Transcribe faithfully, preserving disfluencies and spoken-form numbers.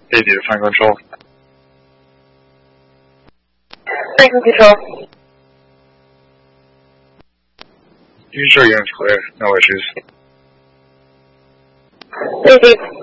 baby to Fine Control. Fine Control. User unit's clear, no issues. Thank you.